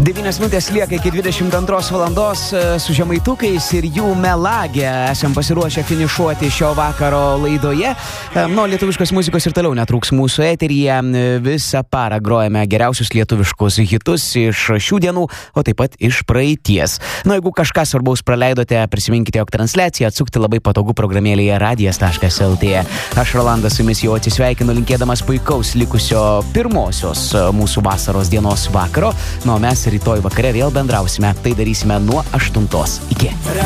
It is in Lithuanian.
9 minutės lieka iki 22 valandos su žemaitukais ir jų melagė. Esam pasiruošę finišuoti šio vakaro laidoje. Lietuviškos muzikos ir toliau netrūks mūsų eteryje. Visą parą grojame geriausius lietuviškus hitus iš šių dienų, o taip pat iš praeities. Jeigu kažką svarbaus praleidote, prisiminkite, jog transliaciją atsukti labai patogu programėlėje radijas.lt. Aš Rolandas su jumis jau atsisveikinu, linkėdamas puikaus likusio pirmosios mūsų vasaros dienos vakaro. O mes rytoj vakare vėl bendrausime. Tai darysime nuo 8. Iki.